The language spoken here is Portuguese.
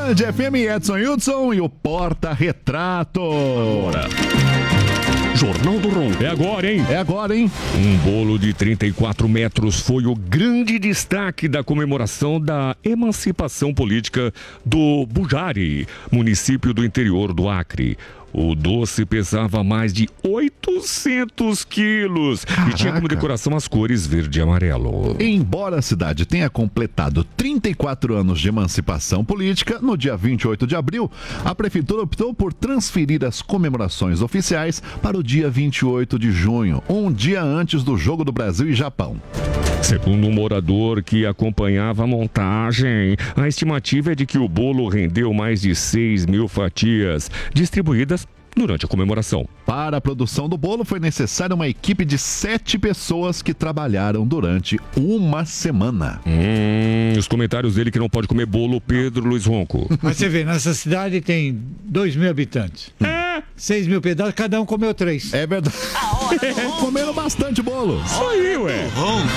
Band FM, Edson Hudson e o Porta-Retrato. Jornal do Ronco. É agora, hein? É agora, hein? Um bolo de 34 metros foi o grande destaque da comemoração da emancipação política do Bujari, município do interior do Acre. O doce pesava mais de 800 quilos. Caraca. E tinha como decoração as cores verde e amarelo. Embora a cidade tenha completado 34 anos de emancipação política, no dia 28 de abril, a prefeitura optou por transferir as comemorações oficiais para o dia 28 de junho, um dia antes do Jogo do Brasil e Japão. Segundo um morador que acompanhava a montagem, a estimativa é de que o bolo rendeu mais de 6 mil fatias, distribuídas durante a comemoração. Para a produção do bolo foi necessária uma equipe de 7 pessoas que trabalharam durante uma semana. Os comentários dele que não pode comer bolo, Pedro Luiz Ronco. Mas você vê, nessa cidade tem 2.000 habitantes. 6 mil pedaços, cada um comeu 3. É verdade. Comeram bastante bolo. Isso aí, ué.